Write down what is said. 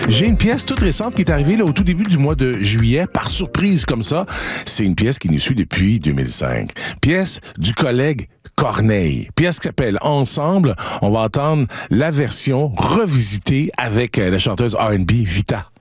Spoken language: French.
J'ai une pièce toute récente qui est arrivée là, au tout début du mois de juillet, par surprise comme ça. C'est une pièce qui nous suit depuis 2005. Pièce du collègue Corneille. Pièce qui s'appelle Ensemble. On va entendre la version revisitée avec la chanteuse R&B Vita.